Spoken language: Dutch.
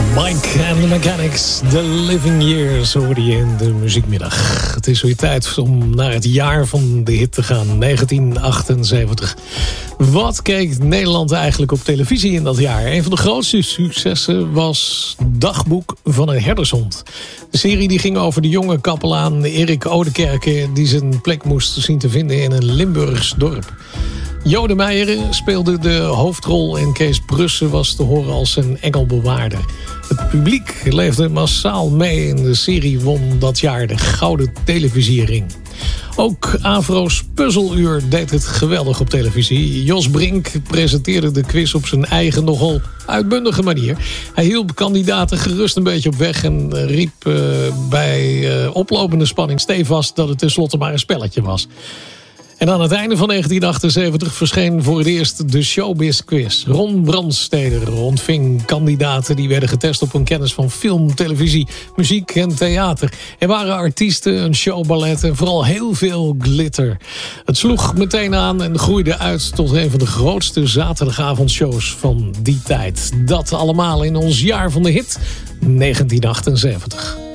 Mike and the Mechanics, The Living Years, hoorde je in de muziekmiddag. Het is weer tijd om naar het jaar van de hit te gaan, 1978. Wat keek Nederland eigenlijk op televisie in dat jaar? Een van de grootste successen was Dagboek van een herdershond. De serie die ging over de jonge kapelaan Erik Oudekerke, die zijn plek moest zien te vinden in een Limburgs dorp. Jode Meijer speelde de hoofdrol en Kees Brussen was te horen als zijn engelbewaarder. Het publiek leefde massaal mee in de serie, won dat jaar de Gouden Televisiering. Ook Avro's Puzzeluur deed het geweldig op televisie. Jos Brink presenteerde de quiz op zijn eigen nogal uitbundige manier. Hij hielp kandidaten gerust een beetje op weg en riep bij oplopende spanning stevast dat het tenslotte maar een spelletje was. En aan het einde van 1978 verscheen voor het eerst de Showbiz Quiz. Ron Brandsteder ontving kandidaten die werden getest op hun kennis van film, televisie, muziek en theater. Er waren artiesten, een showballet en vooral heel veel glitter. Het sloeg meteen aan en groeide uit tot een van de grootste zaterdagavondshows van die tijd. Dat allemaal in ons jaar van de hit 1978.